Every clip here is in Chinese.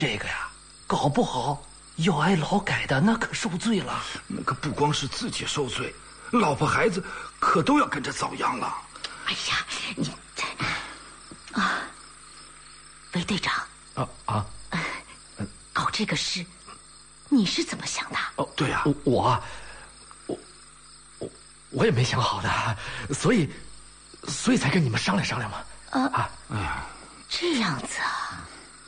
这个呀，搞不好要挨劳改的那可受罪了。 那可不光是自己受罪，老婆孩子可都要跟着遭殃了。 哎呀，你韦队长搞这个事，你是怎么想的？ 哦，对呀，我也没想好的，所以才跟你们商量商量嘛。 哎呀， 这样子啊。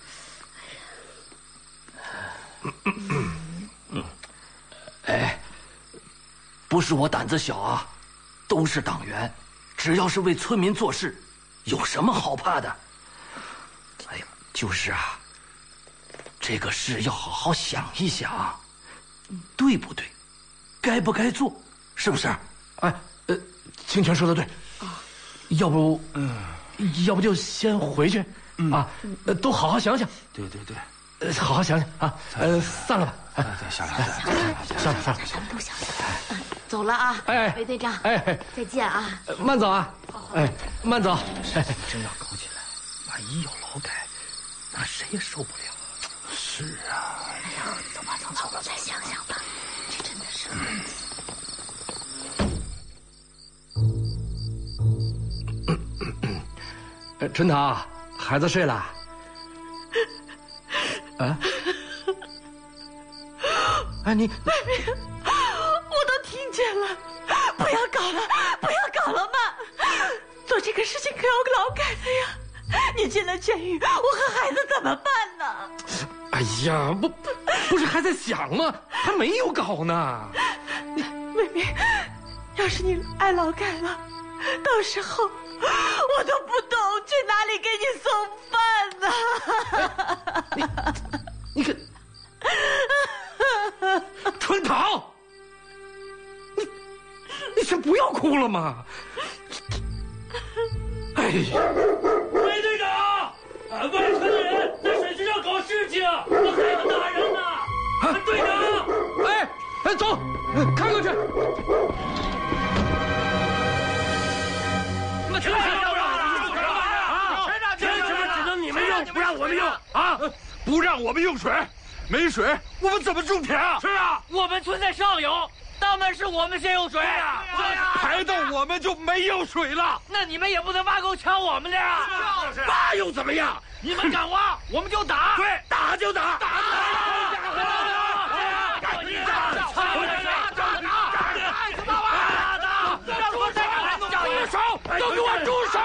哎，不是我胆子小啊，都是党员，只要是为村民做事，有什么好怕的？哎呀，就是啊，这个事要好好想一想，对不对？该不该做？是不是？哎，清泉说的对，要不就先回去都好好想想。 对对对。 好好想想啊！散了吧！ 对，下来， 算了。 什么都想想。走了啊！韦队长，再见啊！ 慢走啊！慢走。 真要搞起来，万一有劳改，那谁也受不了。是啊。 哎呀，走吧，我再想想吧。这真的是问题。春桃，孩子睡了。你外面我都听见了，不要搞了嘛！做这个事情可要劳改的呀！你进了监狱，我和孩子怎么办呢？ 哎呀，不是还在想吗？还没有搞呢。 妹妹，要是你挨劳改了，到时候我都不懂去哪里给你送饭呢。 你可。春桃，你先不要哭了嘛！哎呀， 韦队长，外村的人在水池上搞事情，我害得打人呢！队长， 走，看过去。 那全让这只能你们用，不让我们用啊！ 不让我们用水，没水我们怎么种田啊？ 是啊，我们村在上游，当然是我们先用水啊！ 排到我们就没有水了。 那你们也不能挖沟抢我们的呀！ 挖又怎么样？ 你们敢挖，我们就打！ 对，打就打！ 住手！都给我住手！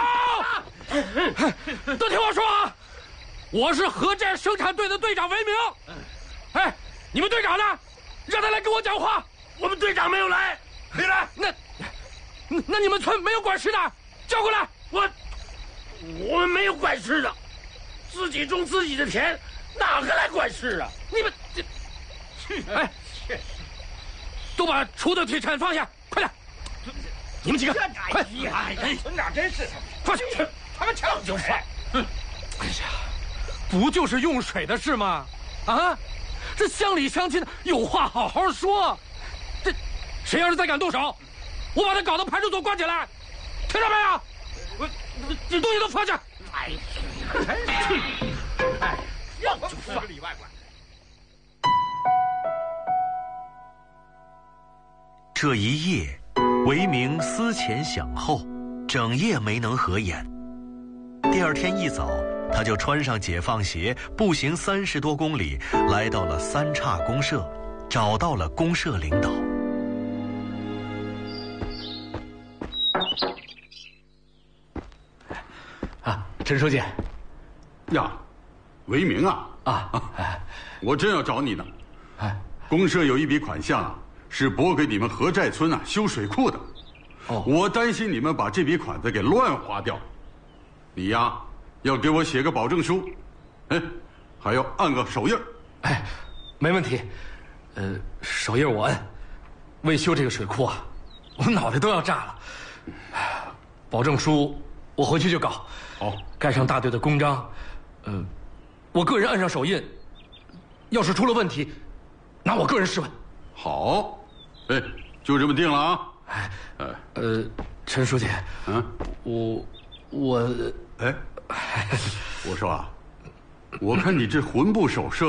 都听我说啊！我是核战生产队的队长韦明。你们队长呢？让他来跟我讲话。我们队长没有来，没来。那你们村没有管事的，叫过来。我们没有管事的，自己种自己的田，哪个来管事啊？你们都把锄头铁铲放下，快点！你们几个，快！ 村长真是， 放下！ 他们抢就是。 哎呀，不就是用水的事吗？这乡里乡亲的有话好好说。这谁要是再敢动手，我把他搞到派出所关起来，听到没有？这东西都放下！ 要就放里外管。 这一夜，韦明思前想后，整夜没能合眼。第二天一早，他就穿上解放鞋，步行30多公里，来到了三岔公社，找到了公社领导。陈书记。 呀，韦明我真要找你呢。公社有一笔款项是拨给你们河寨村修水库的。我担心你们把这笔款子给乱花掉。你要给我写个保证书，还要按个手印。 没问题。手印我摁。为修这个水库我脑袋都要炸了。保证书我回去就搞。盖上大队的公章，我个人按上手印。要是出了问题，拿我个人试问。 好，就这么定了啊。 陈书记，我我说我看你这魂不守舍。